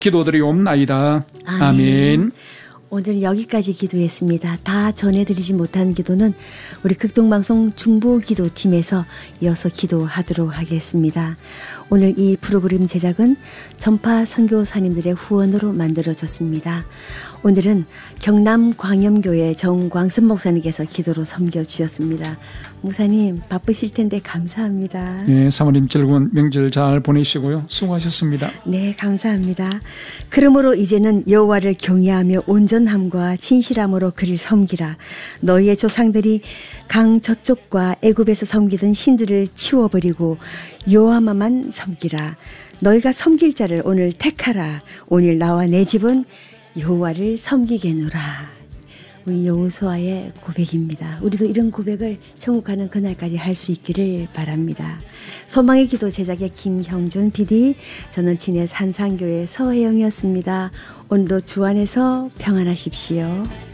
기도드리옵나이다. 아멘. 오늘 여기까지 기도했습니다. 다 전해드리지 못한 기도는 우리 극동방송 중보기도팀에서 이어서 기도하도록 하겠습니다. 오늘 이 프로그램 제작은 전파 선교사님들의 후원으로 만들어졌습니다. 오늘은 경남광염교회 정광선 목사님께서 기도로 섬겨주셨습니다. 목사님 바쁘실 텐데 감사합니다. 네, 사모님 즐거운 명절 잘 보내시고요. 수고하셨습니다. 네, 감사합니다. 그러므로 이제는 여호와를 경외하며 온전함과 진실함으로 그를 섬기라. 너희의 조상들이 강 저쪽과 애굽에서 섬기던 신들을 치워버리고 여호와만 섬기라. 너희가 섬길 자를 오늘 택하라. 오늘 나와 내 집은 여호와를 섬기게노라. 우리 여호수아의 고백입니다. 우리도 이런 고백을 천국 가는 그날까지 할 수 있기를 바랍니다. 소망의 기도 제작의 김형준 PD, 저는 진해 산상교회 서혜영이었습니다. 오늘도 주 안에서 평안하십시오.